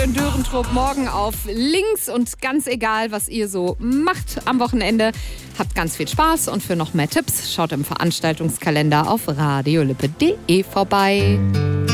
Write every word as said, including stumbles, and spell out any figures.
in Dörentrop morgen auf links. Und ganz egal, was ihr so macht am Wochenende, habt ganz viel Spaß. Und für noch mehr Tipps schaut im Veranstaltungskalender auf radiolippe punkt de vorbei.